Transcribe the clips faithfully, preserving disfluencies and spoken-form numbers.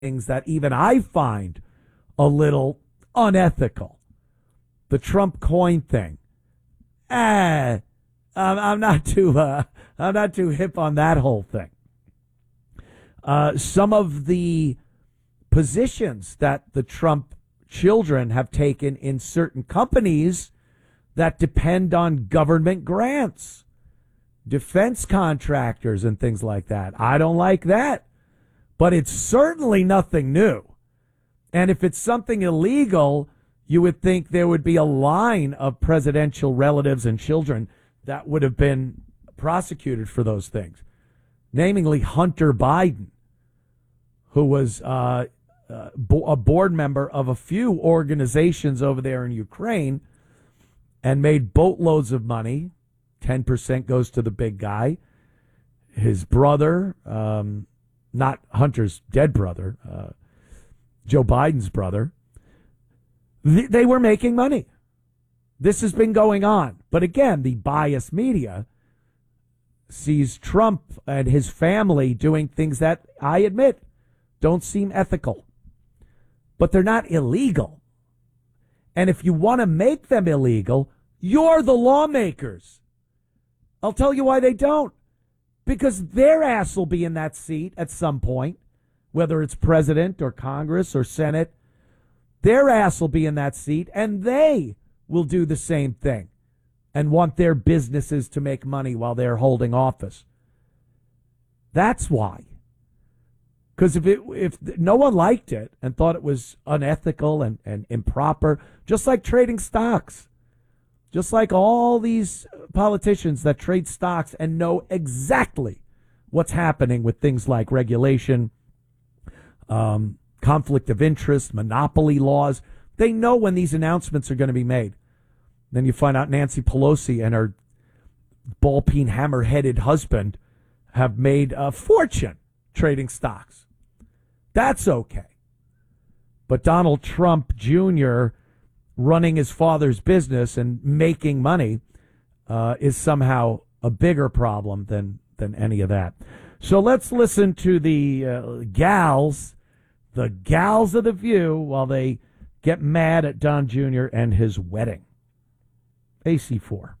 things that even I find a little unethical. The Trump coin thing. Ah, I'm, I'm not too uh, I'm not too hip on that whole thing. Uh, some of the positions that the Trump children have taken in certain companies that depend on government grants, defense contractors and things like that. I don't like that, but it's certainly nothing new. And if it's something illegal, you would think there would be a line of presidential relatives and children that would have been prosecuted for those things, namely Hunter Biden, who was uh, uh, bo- a board member of a few organizations over there in Ukraine and made boatloads of money. ten percent goes to the big guy. His brother, um, not Hunter's dead brother, uh, Joe Biden's brother, th- they were making money. This has been going on. But again, the biased media sees Trump and his family doing things that, I admit, don't seem ethical. But they're not illegal. And if you want to make them illegal, you're the lawmakers. I'll tell you why they don't. Because their ass will be in that seat at some point, whether it's president or Congress or Senate. Their ass will be in that seat, and they will do the same thing and want their businesses to make money while they're holding office. That's why. Because if it, if no one liked it and thought it was unethical and, and improper, just like trading stocks, just like all these politicians that trade stocks and know exactly what's happening with things like regulation, um, conflict of interest, monopoly laws, they know when these announcements are going to be made. Then you find out Nancy Pelosi and her ball-peen hammer-headed husband have made a fortune trading stocks. That's okay. But Donald Trump Junior running his father's business and making money uh, is somehow a bigger problem than, than any of that. So let's listen to the uh, gals, the gals of The View, while they get mad at Don Junior and his wedding. A C four.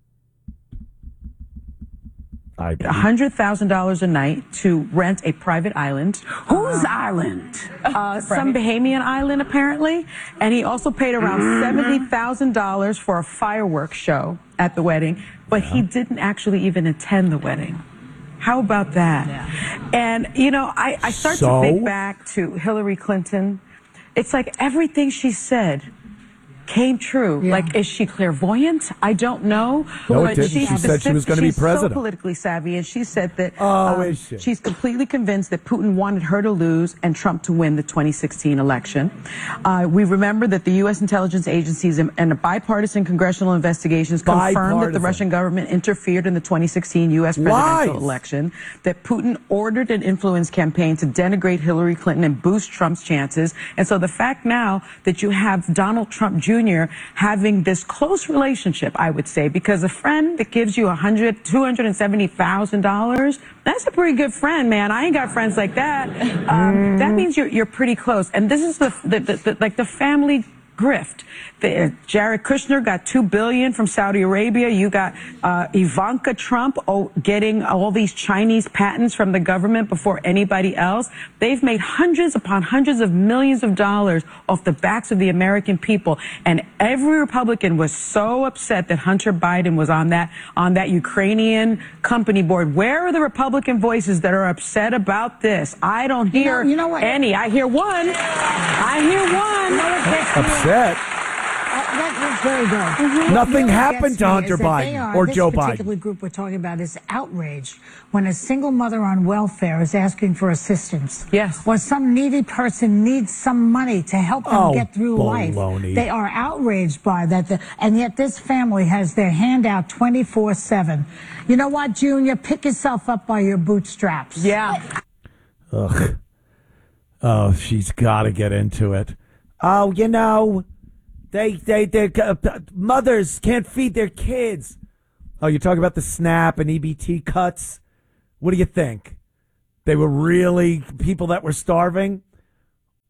one hundred thousand dollars a night to rent a private island. Whose uh, island? Uh, some Bahamian island, apparently. And he also paid around mm-hmm. seventy thousand dollars for a fireworks show at the wedding, but yeah. he didn't actually even attend the wedding. How about that? Yeah. And, you know, I, I start so? to think back to Hillary Clinton. It's like everything she said came true. Yeah. Like, is she clairvoyant? I don't know. No, but it didn't. She, she said she was going to be president. She's so politically savvy, and she said that oh, um, is she? she's completely convinced that Putin wanted her to lose and Trump to win the twenty sixteen election. Uh, we remember that the U S intelligence agencies and, and bipartisan congressional investigations confirmed bipartisan. that the Russian government interfered in the twenty sixteen U S presidential Lies. election, that Putin ordered an influence campaign to denigrate Hillary Clinton and boost Trump's chances. And so the fact now that you have Donald Trump Junior having this close relationship, I would say, because a friend that gives you a hundred, two hundred and seventy thousand dollars, that's a pretty good friend, man. I ain't got friends like that. Um, that means you're you're pretty close. And this is the, the, the, the like the family grift. The, uh, Jared Kushner got two billion dollars from Saudi Arabia. You got uh, Ivanka Trump oh, getting all these Chinese patents from the government before anybody else. They've made hundreds upon hundreds of millions of dollars off the backs of the American people. And every Republican was so upset that Hunter Biden was on that on that Ukrainian company board. Where are the Republican voices that are upset about this? I don't hear you know, you know what? any. I hear one. I hear one. You know upset. Uh, that was very good. Mm-hmm. Nothing happened to Hunter Biden are, or Joe Biden. This particular group we're talking about is outraged when a single mother on welfare is asking for assistance. Yes. Or some needy person needs some money to help them oh, get through baloney. life. They are outraged by that. And yet this family has their hand out twenty-four seven. You know what, Junior? Pick yourself up by your bootstraps. Yeah. Ugh. Oh, she's got to get into it. Oh, you know, they, they, they, uh, mothers can't feed their kids. Oh, you're talking about the SNAP and E B T cuts? What do you think? They were really people that were starving?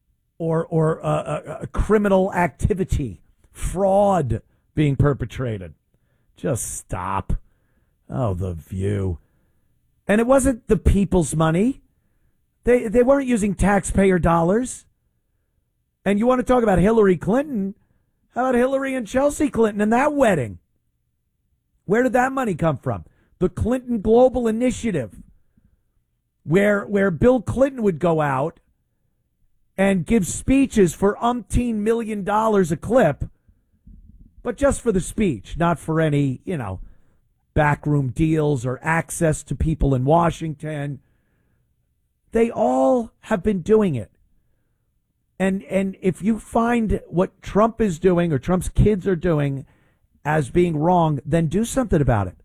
or or uh, uh, uh, criminal activity, fraud being perpetrated. Just stop. Oh, The View. And it wasn't the people's money. They they weren't using taxpayer dollars. And you want to talk about Hillary Clinton? How about Hillary and Chelsea Clinton and that wedding? Where did that money come from? The Clinton Global Initiative, where where Bill Clinton would go out and give speeches for umpteen million dollars a clip, but just for the speech, not for any, you know, backroom deals or access to people in Washington. They all have been doing it. And and if you find what Trump is doing or Trump's kids are doing as being wrong, then do something about it.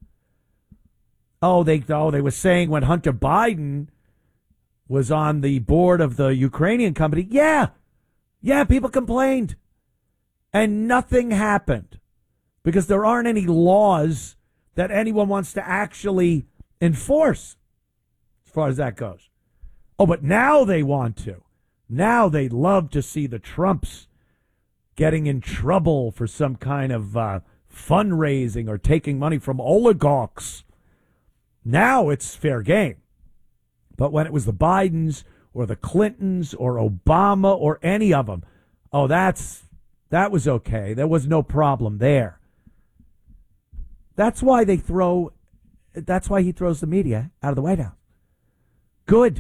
Oh, they oh they were saying when Hunter Biden was on the board of the Ukrainian company, yeah, yeah, people complained. And nothing happened because there aren't any laws that anyone wants to actually enforce as far as that goes. Oh, but now they want to. Now they'd love to see the Trumps getting in trouble for some kind of uh, fundraising or taking money from oligarchs. Now it's fair game. But when it was the Bidens or the Clintons or Obama or any of them, oh, that's that was okay. There was no problem there. That's why they throw, that's why he throws the media out of the White House. Good.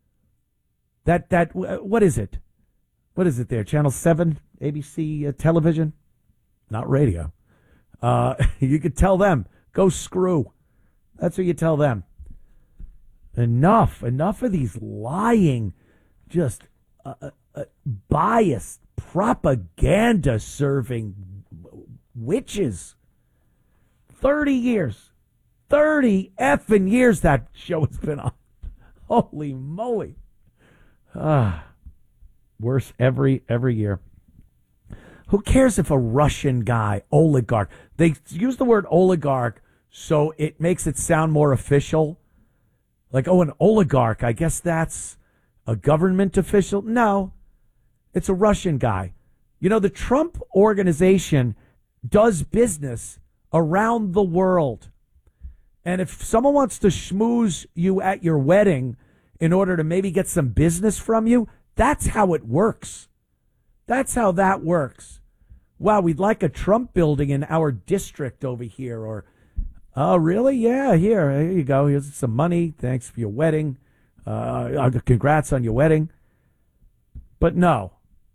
That, that, what is it? What is it there? Channel seven, A B C uh, television? Not radio. Uh, you could tell them, go screw. That's what you tell them. Enough, enough of these lying, just uh, uh, uh, biased, propaganda serving witches. thirty years. thirty effing years that show has been on. Holy moly. Ah, worse every every year. Who cares if a Russian guy, oligarch, they use the word oligarch so it makes it sound more official. Like, oh, an oligarch, I guess that's a government official. No, it's a Russian guy. You know, the Trump organization does business around the world. And if someone wants to schmooze you at your wedding in order to maybe get some business from you, that's how it works. That's how that works. Wow, we'd like a Trump building in our district over here. Or, oh, really? Yeah, here, here you go. Here's some money. Thanks for your wedding. Uh, congrats on your wedding. But no,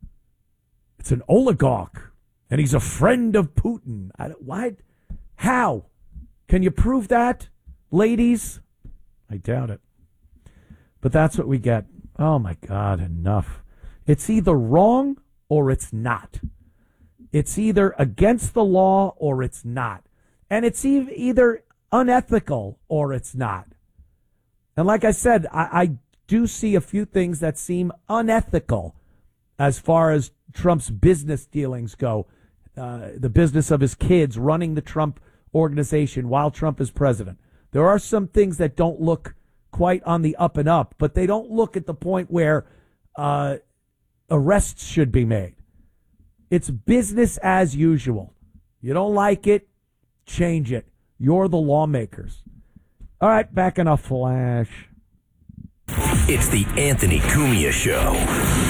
it's an oligarch, and he's a friend of Putin. I, what? How? Can you prove that, ladies? I doubt it. But that's what we get. Oh, my God, enough. It's either wrong or it's not. It's either against the law or it's not. And it's e- either unethical or it's not. And like I said, I, I do see a few things that seem unethical as far as Trump's business dealings go. Uh, the business of his kids running the Trump organization while Trump is president. There are some things that don't look quite on the up and up, but they don't look at the point where uh, arrests should be made. It's business as usual. You don't like it, change it. You're the lawmakers. All right, back in a flash. It's the Anthony Cumia Show.